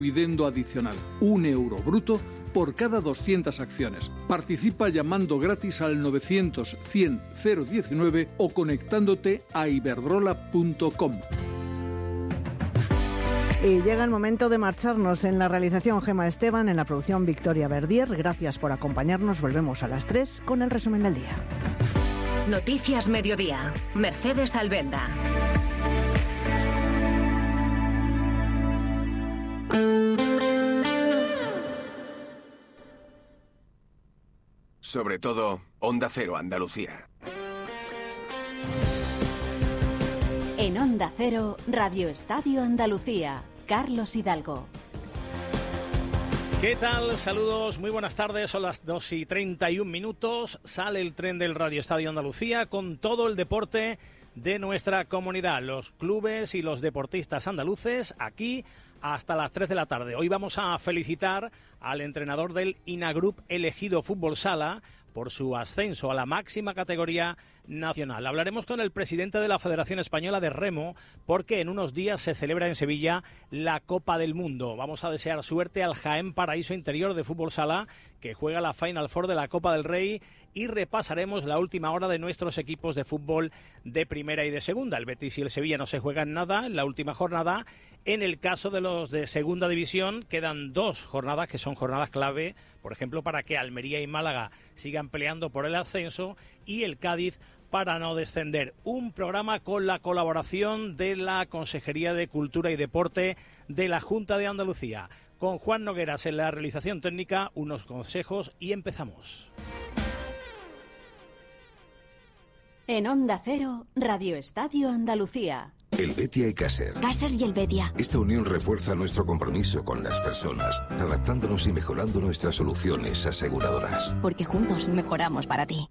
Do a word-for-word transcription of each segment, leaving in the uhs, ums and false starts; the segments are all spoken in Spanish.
Dividendo adicional, un euro bruto por cada doscientas acciones. Participa llamando gratis al novecientos cien cero diecinueve o conectándote a iberdrola punto com. Y llega el momento de marcharnos. En la realización Gema Esteban, en la producción Victoria Verdier. Gracias por acompañarnos. Volvemos a las tres con el resumen del día. Noticias Mediodía. Mercedes Albenda. Sobre todo, Onda Cero Andalucía. En Onda Cero, Radio Estadio Andalucía. Carlos Hidalgo. ¿Qué tal? Saludos, muy buenas tardes. Son las dos y treinta y un minutos. Sale el tren del Radio Estadio Andalucía con todo el deporte de nuestra comunidad. Los clubes y los deportistas andaluces aquí hasta las tres de la tarde. Hoy vamos a felicitar al entrenador del Inagroup Elegido Fútbol Sala por su ascenso a la máxima categoría nacional. Hablaremos con el presidente de la Federación Española de Remo porque en unos días se celebra en Sevilla la Copa del Mundo. Vamos a desear suerte al Jaén Paraíso Interior de Fútbol Sala, que juega la Final Four de la Copa del Rey, y repasaremos la última hora de nuestros equipos de fútbol de primera y de segunda. El Betis y el Sevilla no se juegan nada en la última jornada. En el caso de los de segunda división quedan dos jornadas que son jornadas clave, por ejemplo, para que Almería y Málaga sigan peleando por el ascenso y el Cádiz para no descender. Un programa con la colaboración de la Consejería de Cultura y Deporte de la Junta de Andalucía. Con Juan Nogueras en la realización técnica, unos consejos y empezamos. En Onda Cero, Radio Estadio Andalucía. El Betia y Caser. Caser y el Betia. Esta unión refuerza nuestro compromiso con las personas, adaptándonos y mejorando nuestras soluciones aseguradoras. Porque juntos mejoramos para ti.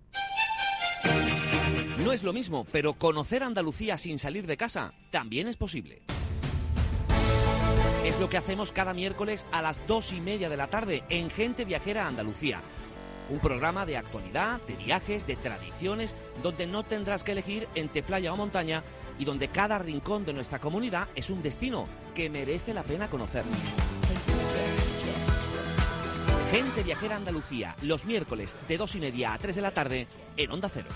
No es lo mismo, pero conocer Andalucía sin salir de casa también es posible. Es lo que hacemos cada miércoles a las dos y media de la tarde en Gente Viajera Andalucía. Un programa de actualidad, de viajes, de tradiciones, donde no tendrás que elegir entre playa o montaña y donde cada rincón de nuestra comunidad es un destino que merece la pena conocer. Gente Viajera Andalucía, los miércoles de dos y media a tres de la tarde en Onda Cero.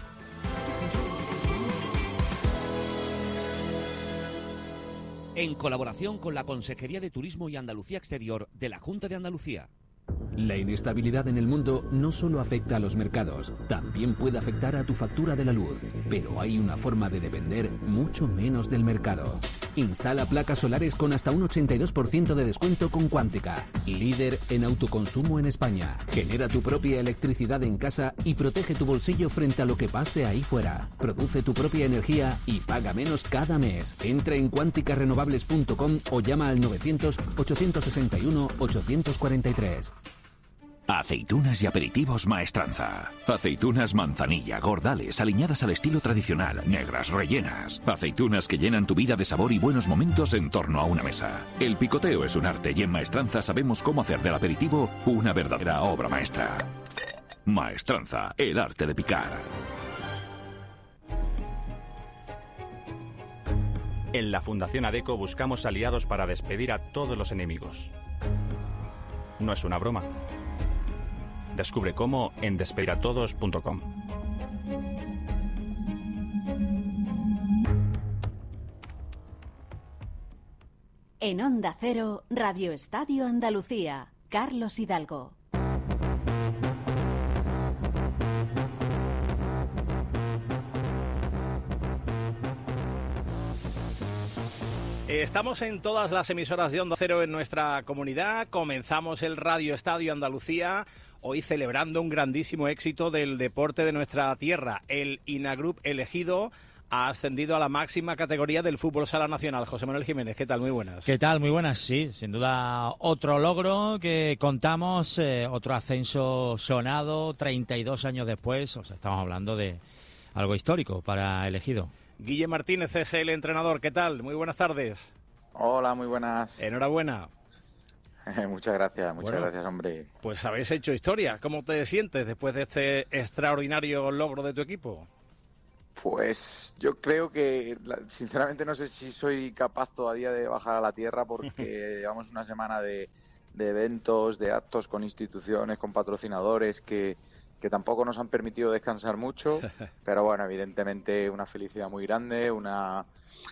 En colaboración con la Consejería de Turismo y Andalucía Exterior de la Junta de Andalucía. La inestabilidad en el mundo no solo afecta a los mercados, también puede afectar a tu factura de la luz. Pero hay una forma de depender mucho menos del mercado. Instala placas solares con hasta un ochenta y dos por ciento de descuento con Cuántica, líder en autoconsumo en España. Genera tu propia electricidad en casa y protege tu bolsillo frente a lo que pase ahí fuera. Produce tu propia energía y paga menos cada mes. Entra en cuántica renovables punto com o llama al novecientos, ochocientos sesenta y uno, ochocientos cuarenta y tres. Aceitunas y aperitivos Maestranza. Aceitunas manzanilla, gordales, aliñadas al estilo tradicional, negras, rellenas. Aceitunas que llenan tu vida de sabor y buenos momentos en torno a una mesa. El picoteo es un arte y en Maestranza sabemos cómo hacer del aperitivo una verdadera obra maestra. Maestranza, el arte de picar. En la Fundación ADECO buscamos aliados para despedir a todos los enemigos. No es una broma. Descubre cómo en despediratodos punto com. En Onda Cero, Radio Estadio Andalucía. Carlos Hidalgo. Estamos en todas las emisoras de Onda Cero en nuestra comunidad. Comenzamos el Radio Estadio Andalucía, hoy celebrando un grandísimo éxito del deporte de nuestra tierra. El Inagroup Elegido ha ascendido a la máxima categoría del fútbol sala nacional. José Manuel Jiménez, ¿qué tal? Muy buenas. ¿Qué tal? Muy buenas, sí. Sin duda otro logro que contamos, eh, otro ascenso sonado treinta y dos años después. O sea, estamos hablando de algo histórico para Elegido. Guille Martínez es el entrenador. ¿Qué tal? Muy buenas tardes. Hola, muy buenas. Enhorabuena. Muchas gracias, muchas bueno, gracias, hombre. Pues habéis hecho historia. ¿Cómo te sientes después de este extraordinario logro de tu equipo? Pues yo creo que, sinceramente, no sé si soy capaz todavía de bajar a la tierra porque llevamos una semana de, de eventos, de actos con instituciones, con patrocinadores que, que tampoco nos han permitido descansar mucho, pero bueno, evidentemente una felicidad muy grande, una...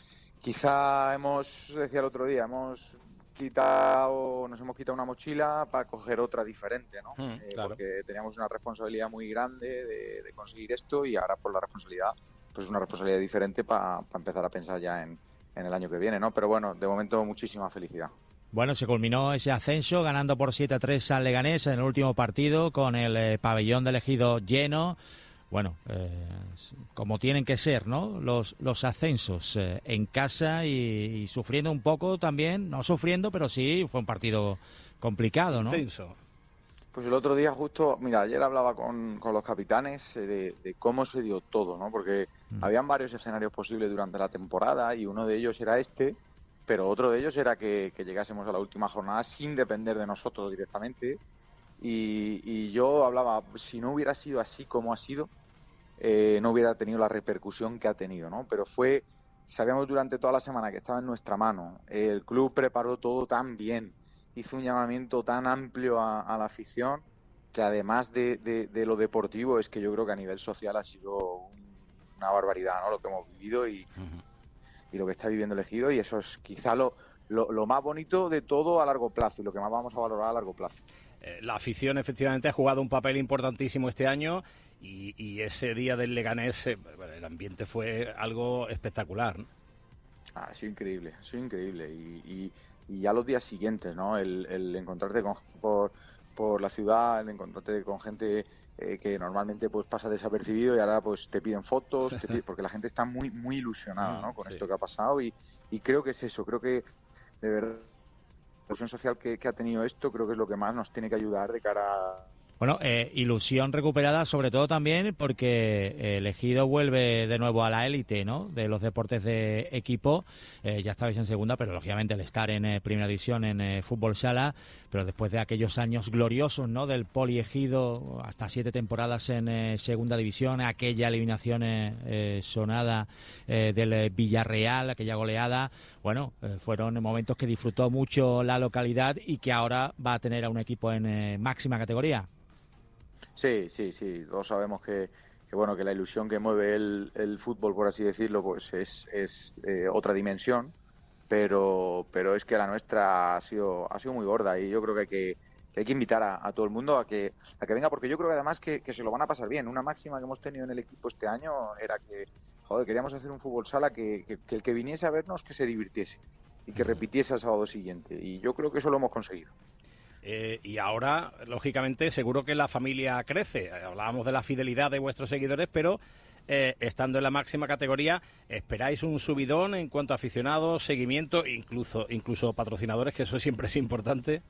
Quizá hemos, decía el otro día, hemos quitado, nos hemos quitado una mochila para coger otra diferente, ¿no? Mm, eh, claro. Porque teníamos una responsabilidad muy grande de, de conseguir esto y ahora por la responsabilidad, pues una responsabilidad diferente para pa empezar a pensar ya en, en el año que viene, ¿no? Pero bueno, de momento muchísima felicidad. Bueno, se culminó ese ascenso ganando por siete a tres al Leganés en el último partido con el eh, pabellón del Ejido lleno. Bueno, eh, como tienen que ser, ¿no? Los, los ascensos eh, en casa y, y sufriendo un poco también, no sufriendo, pero sí fue un partido complicado, ¿no? Intenso. Pues el otro día justo, mira, ayer hablaba con, con los capitanes eh, de, de cómo se dio todo, ¿no? Porque mm. habían varios escenarios posibles durante la temporada y uno de ellos era este, pero otro de ellos era que, que llegásemos a la última jornada sin depender de nosotros directamente. Y, y yo hablaba, si no hubiera sido así como ha sido, eh, no hubiera tenido la repercusión que ha tenido, ¿no? Pero fue, sabíamos durante toda la semana que estaba en nuestra mano, el club preparó todo tan bien, hizo un llamamiento tan amplio a, a la afición, que además de, de, de lo deportivo, es que yo creo que a nivel social ha sido un, una barbaridad, ¿no? Lo que hemos vivido y, uh-huh. y lo que está viviendo el Ejido, y eso es quizá lo, lo, lo más bonito de todo a largo plazo y lo que más vamos a valorar a largo plazo. Eh, la afición efectivamente ha jugado un papel importantísimo este año y, y ese día del Leganés, eh, el ambiente fue algo espectacular, ¿no? Ah, ha sido increíble, ha sido increíble. Y, y, y ya los días siguientes, ¿no? El, el encontrarte con, por, por la ciudad, el encontrarte con gente eh, que normalmente pues pasa desapercibido y ahora pues te piden fotos, te piden, porque la gente está muy muy ilusionada, ¿no? Con sí. esto que ha pasado y, y creo que es eso, creo que de verdad la ilusión social que, que ha tenido esto creo que es lo que más nos tiene que ayudar de cara a... Bueno, eh, ilusión recuperada sobre todo también porque el Ejido vuelve de nuevo a la élite, ¿no? De los deportes de equipo. Eh, ya estabais en segunda, pero lógicamente el estar en eh, primera división en eh, fútbol sala, pero después de aquellos años gloriosos, ¿no? Del Poli Ejido, hasta siete temporadas en eh, segunda división, aquella eliminación eh, eh, sonada eh, del Villarreal, aquella goleada. Bueno, eh, fueron momentos que disfrutó mucho la localidad y que ahora va a tener a un equipo en eh, máxima categoría. Sí, sí, sí. Todos sabemos que, que bueno que la ilusión que mueve el, el fútbol, por así decirlo, pues es, es eh, otra dimensión, pero pero es que la nuestra ha sido ha sido muy gorda y yo creo que hay que, que, hay que invitar a, a todo el mundo a que a que venga, porque yo creo que además que, que se lo van a pasar bien. Una máxima que hemos tenido en el equipo este año era que, joder, queríamos hacer un fútbol sala que, que, que el que viniese a vernos que se divirtiese y que repitiese el sábado siguiente, y yo creo que eso lo hemos conseguido. Eh, y ahora, lógicamente, seguro que la familia crece. Hablábamos de la fidelidad de vuestros seguidores, pero eh, estando en la máxima categoría, ¿esperáis un subidón en cuanto a aficionados, seguimiento, incluso incluso patrocinadores, que eso siempre es importante?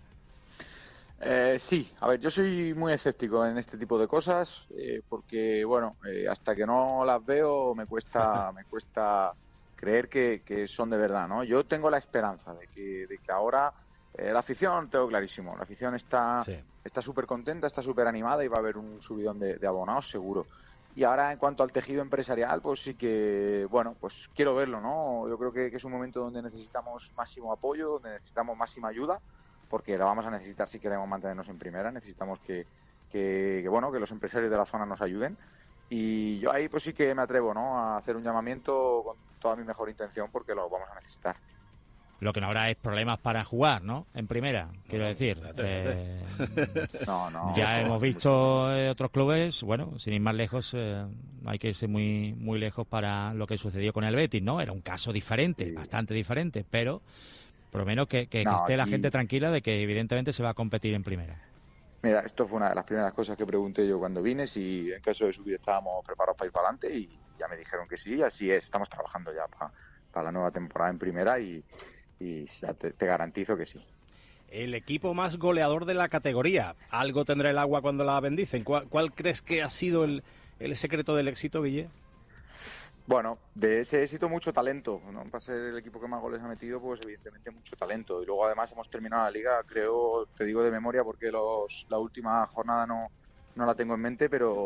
Eh, sí, a ver, yo soy muy escéptico en este tipo de cosas, eh, porque, bueno, eh, hasta que no las veo me cuesta me cuesta creer que, que son de verdad, ¿no? Yo tengo la esperanza de que, de que ahora... Eh, la afición, tengo clarísimo, la afición está sí. está súper contenta, está súper animada y va a haber un subidón de, de abonados seguro. Y ahora en cuanto al tejido empresarial, pues sí que, bueno, pues quiero verlo, ¿no? Yo creo que, que es un momento donde necesitamos máximo apoyo, donde necesitamos máxima ayuda, porque la vamos a necesitar si queremos mantenernos en primera, necesitamos que, que, que bueno, que los empresarios de la zona nos ayuden. Y yo ahí pues sí que me atrevo, ¿no? A hacer un llamamiento con toda mi mejor intención porque lo vamos a necesitar. Lo que no habrá es problemas para jugar, ¿no? En primera, quiero decir. Eh, no, no. Ya no, hemos visto eh, otros clubes, bueno, sin ir más lejos, eh, hay que irse muy muy lejos para lo que sucedió con el Betis, ¿no? Era un caso diferente, sí. bastante diferente, pero por lo menos que, que, no, que esté aquí... la gente tranquila de que evidentemente se va a competir en primera. Mira, esto fue una de las primeras cosas que pregunté yo cuando vine, si en caso de subir estábamos preparados para ir para adelante, y ya me dijeron que sí, así es, estamos trabajando ya para, para la nueva temporada en primera y... y ya te, te garantizo que sí. El equipo más goleador de la categoría. Algo tendrá el agua cuando la bendicen. ¿Cuál, cuál crees que ha sido el, el secreto del éxito, Guille? Bueno, de ese éxito mucho talento, ¿no? Para ser el equipo que más goles ha metido, pues evidentemente mucho talento. Y luego además hemos terminado la liga, creo, te digo de memoria porque los, la última jornada no, no la tengo en mente, pero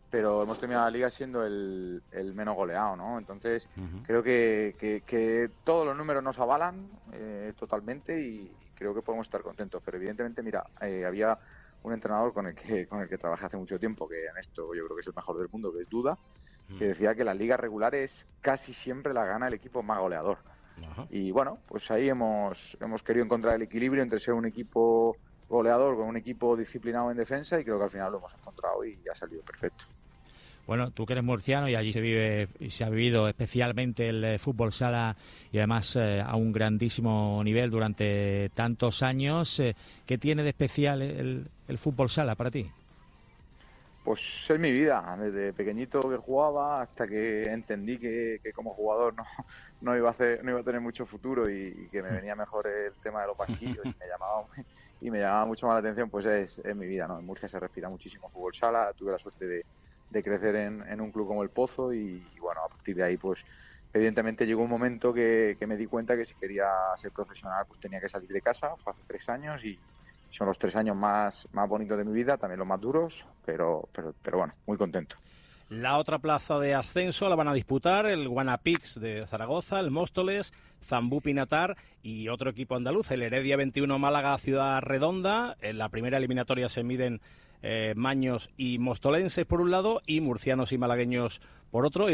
pero hemos terminado la liga siendo el, el menos goleado, ¿no? Entonces, uh-huh. creo que, que, que todos los números nos avalan eh, totalmente y creo que podemos estar contentos. Pero evidentemente, mira, eh, había un entrenador con el que con el que trabajé hace mucho tiempo, que en esto yo creo que es el mejor del mundo, que es Duda, uh-huh. que decía que las ligas regulares casi siempre la gana el equipo más goleador. Uh-huh. Y bueno, pues ahí hemos, hemos querido encontrar el equilibrio entre ser un equipo goleador con un equipo disciplinado en defensa, y creo que al final lo hemos encontrado y ha salido perfecto. Bueno, tú que eres murciano y allí se vive y se ha vivido especialmente el eh, fútbol sala y además eh, a un grandísimo nivel durante tantos años, eh, ¿qué tiene de especial el, el fútbol sala para ti? Pues es mi vida, desde pequeñito que jugaba hasta que entendí que, que como jugador no, no iba a hacer, no iba a tener mucho futuro y, y que me venía mejor el tema de los banquillos y me llamaba y me llamaba mucho más la atención, pues es, es mi vida, ¿no? En Murcia se respira muchísimo fútbol sala, tuve la suerte de, de crecer en, en un club como el Pozo y, y bueno, a partir de ahí pues evidentemente llegó un momento que, que me di cuenta que si quería ser profesional pues tenía que salir de casa, fue hace tres años y son los tres años más, más bonitos de mi vida, también los más duros, pero, pero, pero bueno, muy contento. La otra plaza de ascenso la van a disputar el Guanapix de Zaragoza, el Móstoles, Zambú Pinatar y otro equipo andaluz, el Heredia veintiuno Málaga Ciudad Redonda. En la primera eliminatoria se miden eh, maños y mostolenses por un lado y murcianos y malagueños por otro.